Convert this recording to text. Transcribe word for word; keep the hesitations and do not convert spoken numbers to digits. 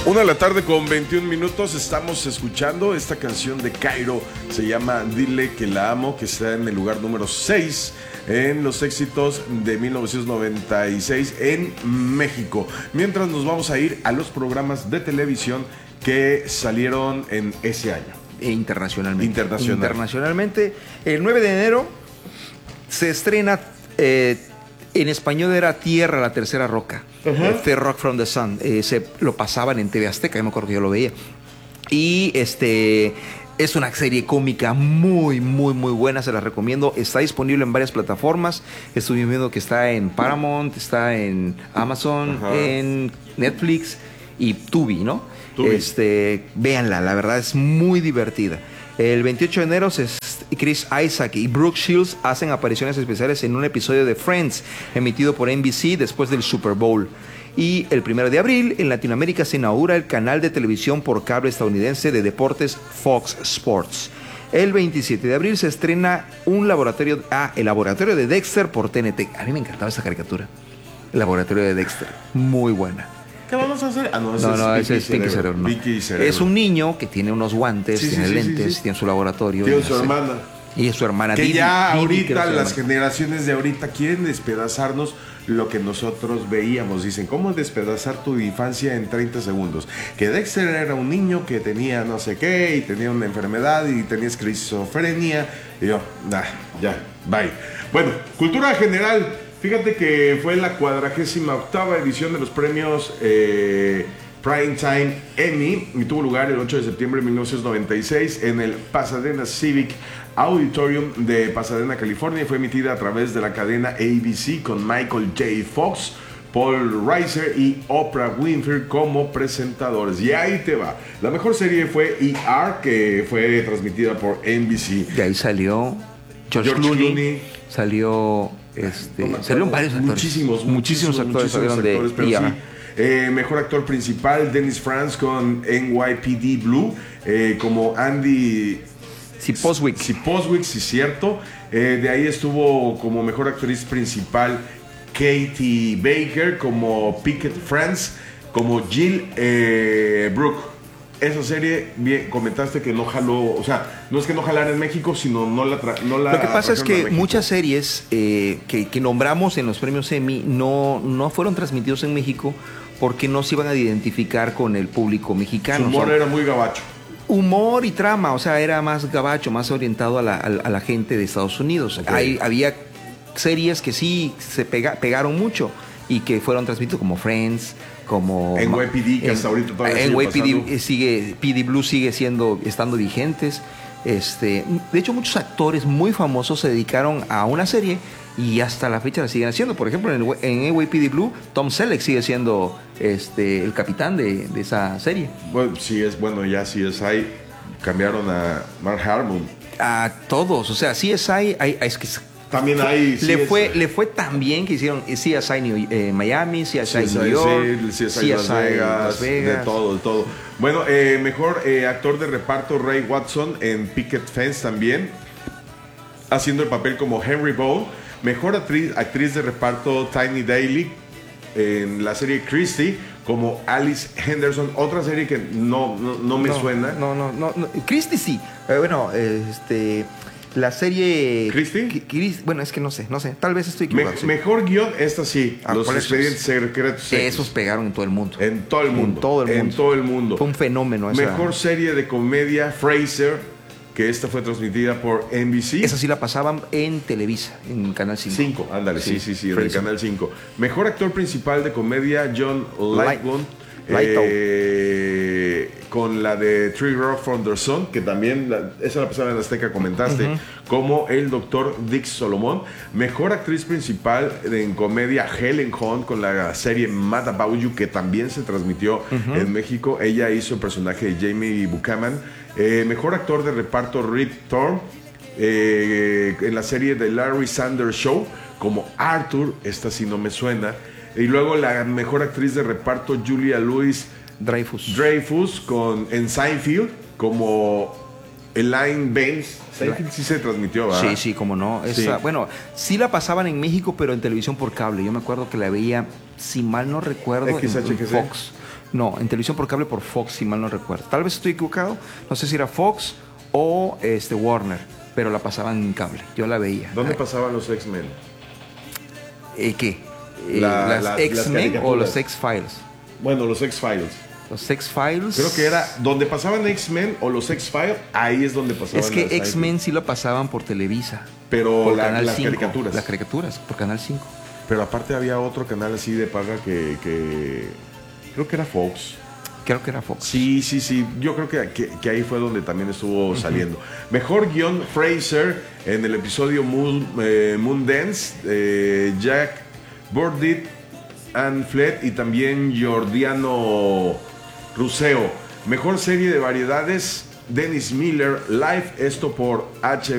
Una de la tarde con veintiún minutos, estamos escuchando esta canción de Cairo, se llama Dile que la amo, que está en el lugar número seis en los éxitos de mil novecientos noventa y seis en México. Mientras nos vamos a ir a los programas de televisión que salieron en ese año. E internacionalmente. Internacional. Internacionalmente. El nueve de enero se estrena, eh, en español era Tierra, la tercera roca. Uh-huh. The Rock from the Sun. Eh, se lo pasaban en T V Azteca, yo me acuerdo que yo lo veía. Y este es una serie cómica muy, muy, muy buena, se la recomiendo. Está disponible en varias plataformas. Estoy viendo que está en Paramount, está en Amazon, uh-huh. en Netflix y Tubi, ¿no? Tubi. Este, véanla, la verdad es muy divertida. El veintiocho de enero se, Chris Isaac y Brooke Shields hacen apariciones especiales en un episodio de Friends emitido por N B C después del Super Bowl. Y el primero de abril en Latinoamérica se inaugura el canal de televisión por cable estadounidense de deportes Fox Sports. El veintisiete de abril se estrena un laboratorio, ah, el laboratorio de Dexter por T N T. A mí me encantaba esa caricatura. El laboratorio de Dexter, muy buena. ¿Qué vamos a hacer? Ah, no, ese no, es, no, Vicky ese es Pinky Cerebro. No. Vicky Cerebro. Es un niño que tiene unos guantes, sí, tiene sí, lentes, sí, sí. tiene su laboratorio. Tiene su hermana. Y es su hermana. Que Didi, ya Didi, ahorita que las generaciones de ahorita quieren despedazarnos lo que nosotros veíamos. Dicen, ¿cómo despedazar tu infancia en treinta segundos? Que Dexter era un niño que tenía no sé qué y tenía una enfermedad y tenía esquizofrenia. Y yo, nah, ya, bye. Bueno, cultura general. Fíjate que fue la cuadragésima octava edición de los premios eh, Primetime Emmy y tuvo lugar el ocho de septiembre de mil novecientos noventa y seis en el Pasadena Civic Auditorium de Pasadena, California, y fue emitida a través de la cadena A B C con Michael J. Fox, Paul Reiser y Oprah Winfrey como presentadores. Y ahí te va. La mejor serie fue E R, que fue transmitida por N B C. De ahí salió George, George Clooney, Clooney. Salió... Este, no salieron varios actores. Muchísimos, muchísimos, muchísimos actores muchísimos salieron actores, de pero sí. Eh, mejor actor principal, Dennis Franz con N Y P D Blue, eh, como Andy Ziposwick. Ziposwick, sí, cierto. Eh, de ahí estuvo como mejor actriz principal Katie Baker, como Pickett Franz, como Jill eh, Brooke. Esa serie, bien, comentaste que no jaló, o sea, no es que no jalara en México, sino no la... Tra- no la Lo que pasa es que muchas series eh, que, que nombramos en los premios Emmy no, no fueron transmitidos en México porque no se iban a identificar con el público mexicano. Su humor o sea, era muy gabacho. Humor y trama, o sea, era más gabacho, más orientado a la, a, a la gente de Estados Unidos. Okay. Hay, había series que sí se pega, pegaron mucho y que fueron transmitidos como Friends, como N Y P D, que en, hasta ahorita todavía N Y P D sigue, sigue P D Blue sigue siendo estando vigentes. Este, de hecho, muchos actores muy famosos se dedicaron a una serie y hasta la fecha la siguen haciendo. Por ejemplo, en, en N Y P D Blue, Tom Selleck sigue siendo este, el capitán de, de esa serie. Bueno, sí es bueno, ya C S I cambiaron a Mark Harmon. A todos, o sea, C S I hay, es que también hay le fue le fue tan bien que hicieron C S I New, eh, Miami, C S I, C S I New York, sí, C S I, C S I Las, Vegas, Las Vegas, de todo, de todo. Bueno, eh, mejor eh, actor de reparto Ray Watson en Picket Fence también, haciendo el papel como Henry Bow. Mejor actriz, actriz de reparto Tiny Daly en la serie Christie como Alice Henderson, otra serie que no, no, no me no, suena. No, no, no, no. Christie sí. Eh, bueno, eh, este... La serie... ¿Christie? Chris, bueno, es que no sé, no sé. Tal vez estoy equivocado. Me, sí. Mejor guión, esta sí. Ah, Los Expedientes Secretos. Esos pegaron en todo el mundo. En todo el mundo. En todo el mundo. En todo el mundo. Fue un fenómeno esa. Mejor serie de comedia, Frasier, que esta fue transmitida por N B C. Esa sí la pasaban en Televisa, en Canal cinco. cinco, ándale, sí, sí, sí, sí en el Canal cinco. Mejor actor principal de comedia, John Lightwood. Light, eh, con la de Three Rock from the Sun, que también, la, esa la pasaba en Azteca, comentaste, uh-huh. como el doctor Dick Solomon. Mejor actriz principal en comedia, Helen Hunt, con la serie Mad About You, que también se transmitió uh-huh. en México. Ella hizo el personaje de Jamie Buchanan. Eh, mejor actor de reparto, Rip Torn, eh, en la serie The Larry Sanders Show, como Arthur. Esta sí no me suena. Y luego la mejor actriz de reparto, Julia Louis Dreyfus. Dreyfus con, en Seinfeld, como Elaine Baines. Seinfeld sí se transmitió, ¿verdad? Sí, sí, como no. Esa, sí. Bueno, sí la pasaban en México, pero en televisión por cable. Yo me acuerdo que la veía, si mal no recuerdo, X H G C. en Fox. No, en televisión por cable por Fox, si mal no recuerdo. Tal vez estoy equivocado, no sé si era Fox o este, Warner, pero la pasaban en cable, yo la veía. ¿Dónde Ay, pasaban los X-Men? eh, ¿Qué? Eh, La- ¿Las las- X-Men las o los caricaturas. X-Files? Bueno, los X-Files. Los X-Files. Creo que era donde pasaban X-Men o los X-Files, ahí es donde pasaban. Es que las- X-Men sí lo pasaban por Televisa. Pero por la- Canal las cinco. caricaturas. Las caricaturas, por Canal cinco. Pero aparte había otro canal así de paga que, que creo que era Fox. Creo que era Fox. Sí, sí, sí. Yo creo que, que, que ahí fue donde también estuvo saliendo. Mejor guión Fraser en el episodio Moon, eh, Moondance, eh, Jack Burdett, Anne Flett y también Giordano Ruseo. Mejor serie de variedades, Dennis Miller, Live, esto por H B O.